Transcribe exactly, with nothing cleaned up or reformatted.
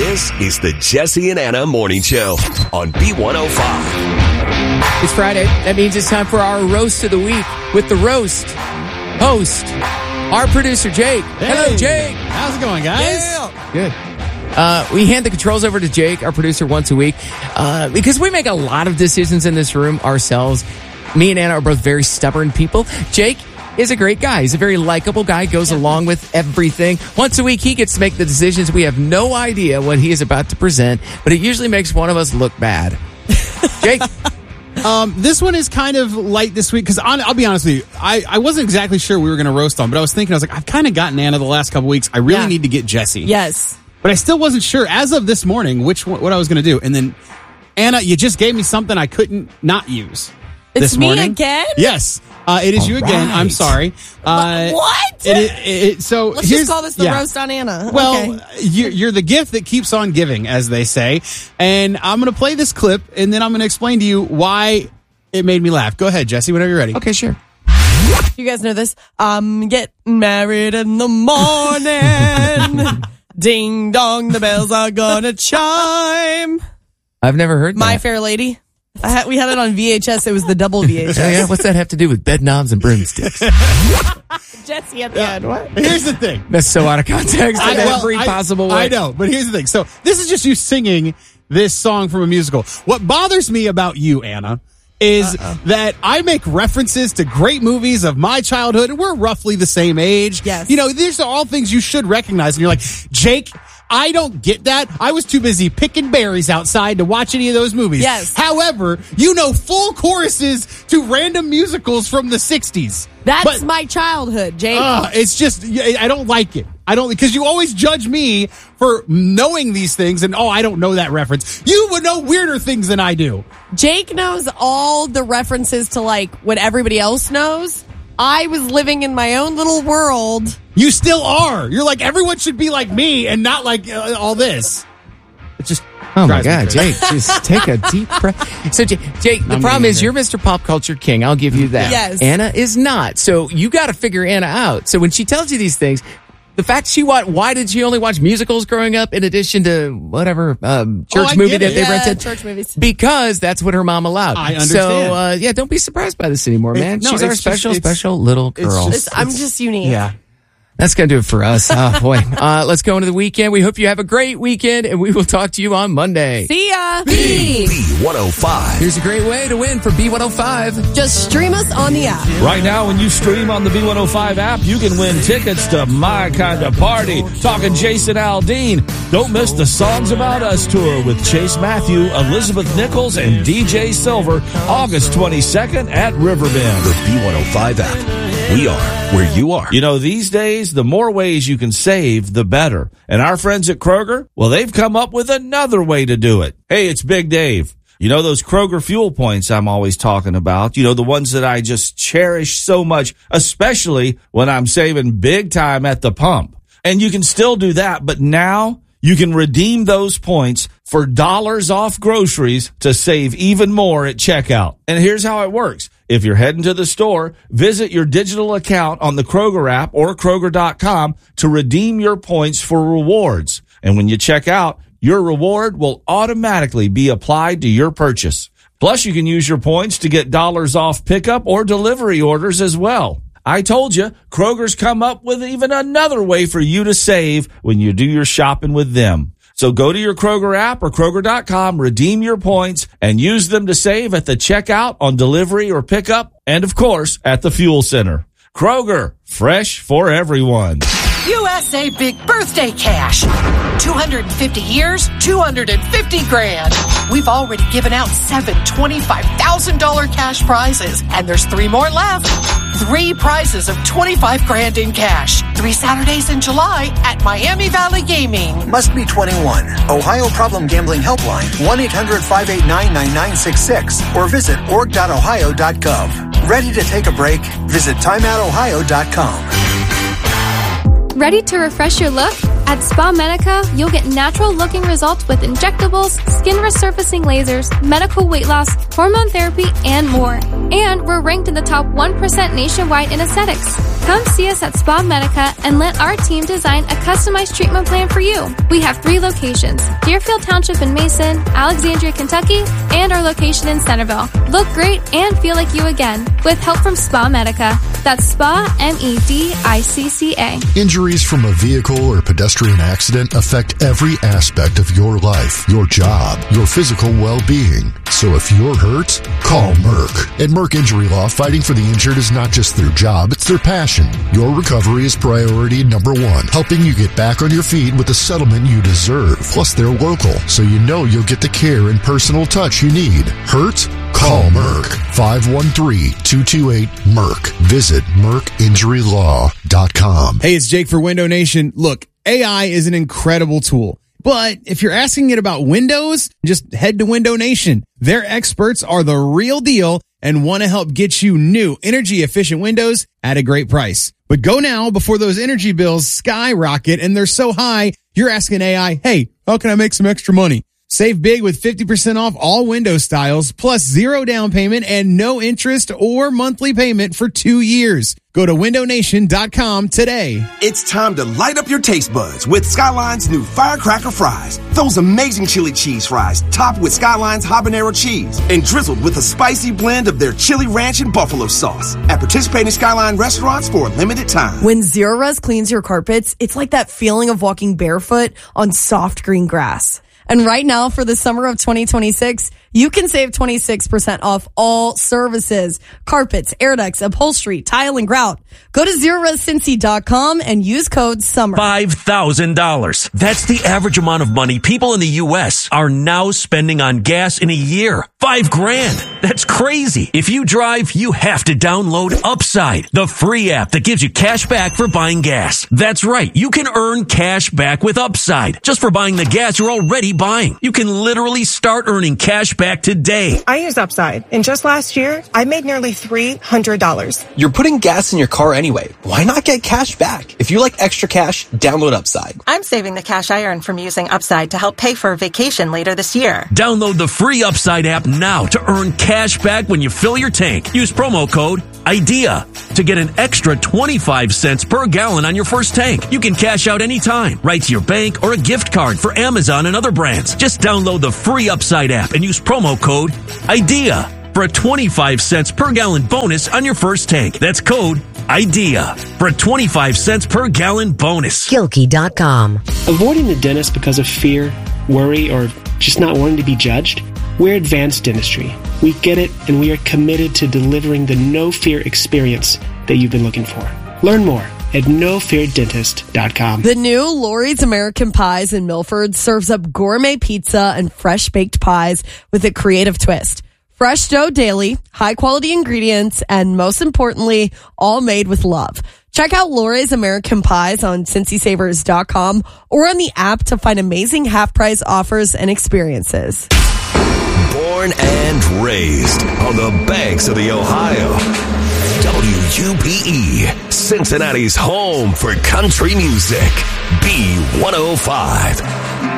This is the Jesse and Anna Morning Show on B one oh five. It's Friday. That means it's time for our roast of the week with the roast host, our producer, Jake. Hey, Hello, Jake. How's it going, guys? Yeah. Good. Uh, we hand the controls over to Jake, our producer, once a week, uh, because we make a lot of decisions in this room ourselves. Me and Anna are both very stubborn people. Jake is a great guy. He's a very likable guy, goes along with everything. Once a week, he gets to make the decisions. We have no idea what he is about to present, but it usually makes one of us look bad. Jake? Um, this one is kind of light this week because I'll be honest with you, I, I wasn't exactly sure we were going to roast on, but I was thinking, I was like, I've kind of gotten Anna the last couple weeks. I really Yeah. need to get Jesse. Yes. But I still wasn't sure as of this morning which one, what I was going to do. And then, Anna, you just gave me something I couldn't not use. It's this me morning. again? Yes. Uh, it is All you again. right. I'm sorry. Uh, What? It, it, it, so Let's here's- just call this the yeah. roast on Anna. Well, Okay. you, you're the gift that keeps on giving, as they say. And I'm going to play this clip, and then I'm going to explain to you why it made me laugh. Go ahead, Jesse, whenever you're ready. Okay, sure. You guys know this. I'm getting married in the morning. Ding dong, the bells are gonna chime. I've never heard My that. Fair Lady. I had, we had it on V H S. It was the double V H S. Oh, yeah? What's that have to do with bed knobs and broomsticks? Jesse at the end. What? Here's the thing. That's so out of context in well, every I- possible way. I know, but here's the thing. So this is just you singing this song from a musical. What bothers me about you, Anna, is Uh-oh. that I make references to great movies of my childhood, and we're roughly the same age. Yes. You know, these are all things you should recognize. And you're like, Jake, I don't get that. I was too busy picking berries outside to watch any of those movies. Yes. However, you know full choruses to random musicals from the sixties. That's But- my childhood, Jake. Uh, it's just, I don't like it. I don't, because you always judge me for knowing these things and, oh, I don't know that reference. You would know weirder things than I do. Jake knows all the references to like what everybody else knows. I was living in my own little world. You still are. You're like, everyone should be like me and not like uh, all this. It just, Oh my drives me God, crazy. Jake, just take a deep breath. So, Jake, Jake the I'm problem getting is there. you're Mister Pop Culture King. I'll give you that. Yes. Anna is not. So you got to figure Anna out. So when she tells you these things, the fact she watched, why did she only watch musicals growing up in addition to whatever um, church Oh, I movie get that it. they Yeah, rented? church movies. Because that's what her mom allowed. I So, understand. uh, yeah, don't be surprised by this anymore, man. no, She's our it's just- special, it's- special little it's girl. just- It's- I'm just unique. Yeah. That's going to do it for us. Oh, boy. Uh, let's go into the weekend. We hope you have a great weekend, and we will talk to you on Monday. See ya. B one oh five. Here's a great way to win for B one oh five. Just stream us on the app. Right now, when you stream on the B one oh five app, you can win tickets to My Kind of Party. Talking Jason Aldean. Don't miss the Songs About Us tour with Chase Matthew, Elizabeth Nichols, and D J Silver, August twenty-second at Riverbend. The B one oh five app. We are where you are. You know, these days, the more ways you can save, the better. And our friends at Kroger, well, they've come up with another way to do it. Hey, it's Big Dave. You know those Kroger fuel points I'm always talking about? You know, the ones that I just cherish so much, especially when I'm saving big time at the pump. And you can still do that, but now you can redeem those points for dollars off groceries to save even more at checkout. And here's how it works. If you're heading to the store, visit your digital account on the Kroger app or Kroger dot com to redeem your points for rewards. And when you check out, your reward will automatically be applied to your purchase. Plus, you can use your points to get dollars off pickup or delivery orders as well. I told you, Kroger's come up with even another way for you to save when you do your shopping with them. So go to your Kroger app or Kroger dot com, redeem your points, and use them to save at the checkout, on delivery or pickup, and of course, at the fuel center. Kroger, fresh for everyone. U S A Big Birthday Cash. two hundred fifty years, two hundred fifty grand. We've already given out seven twenty-five thousand dollars cash prizes, and there's three more left. Three prizes of twenty-five grand in cash. Three Saturdays in July at Miami Valley Gaming. Must be twenty-one. Ohio Problem Gambling Helpline, one eight hundred five eight nine nine nine six six, or visit org dot ohio dot gov. Ready to take a break? Visit time out ohio dot com. Ready to refresh your look? At Spa Medica, you'll get natural-looking results with injectables, skin resurfacing lasers, medical weight loss, hormone therapy, and more. And we're ranked in the top one percent nationwide in aesthetics. Come see us at Spa Medica and let our team design a customized treatment plan for you. We have three locations, Deerfield Township in Mason, Alexandria, Kentucky, and our location in Centerville. Look great and feel like you again with help from Spa Medica. That's Spa, M E D I C C A. Injuries from a vehicle or pedestrian accident affect every aspect of your life, your job, your physical well-being. So if you're hurt, call Merck. At Merck Injury Law, fighting for the injured is not just their job, it's their passion. Your recovery is priority number one, helping you get back on your feet with the settlement you deserve. Plus, they're local, so you know you'll get the care and personal touch you need. Hurt? Call Merck. five one three, two two eight, Merck. Visit Merck Injury Law dot com. Hey, it's Jake for Window Nation. Look, A I is an incredible tool. But if you're asking it about Windows, just head to Window Nation. Their experts are the real deal and want to help get you new energy-efficient windows at a great price. But go now before those energy bills skyrocket and they're so high, you're asking A I, hey, how can I make some extra money? Save big with fifty percent off all window styles, plus zero down payment and no interest or monthly payment for two years. Go to window nation dot com today. It's time to light up your taste buds with Skyline's new Firecracker Fries. Those amazing chili cheese fries topped with Skyline's habanero cheese and drizzled with a spicy blend of their chili ranch and buffalo sauce at participating Skyline restaurants for a limited time. When Zero Rez cleans your carpets, it's like that feeling of walking barefoot on soft green grass. And right now, for the summer of twenty twenty-six, you can save twenty-six percent off all services, carpets, air ducts, upholstery, tile, and grout. Go to zero res cincy dot com and use code SUMMER. five thousand dollars. That's the average amount of money people in the U S are now spending on gas in a year. Five grand. That's crazy. If you drive, you have to download Upside, the free app that gives you cash back for buying gas. That's right. You can earn cash back with Upside just for buying the gas you're already buying. You can literally start earning cash back today. I use Upside, and just last year, I made nearly three hundred dollars. You're putting gas in your car anyway. Why not get cash back? If you like extra cash, download Upside. I'm saving the cash I earn from using Upside to help pay for a vacation later this year. Download the free Upside app now to earn cash back when you fill your tank. Use promo code IDEA to get an extra twenty-five cents per gallon on your first tank. You can cash out anytime, right to your bank or a gift card for Amazon and other brands. Just download the free Upside app and use promo code IDEA for a twenty-five cents per gallon bonus on your first tank. That's code IDEA for a twenty-five cents per gallon bonus. Gilkey dot com. Avoiding the dentist because of fear, worry, or just not wanting to be judged? We're Advanced Dentistry. We get it, and we are committed to delivering the no-fear experience that you've been looking for. Learn more at no fear dentist dot com. The new Lori's American Pies in Milford serves up gourmet pizza and fresh baked pies with a creative twist. Fresh dough daily, high quality ingredients, and most importantly, all made with love. Check out Lori's American Pies on cincy savers dot com or on the app to find amazing half price offers and experiences. Born and raised on the banks of the Ohio. W U P E, Cincinnati's home for country music. B one oh five.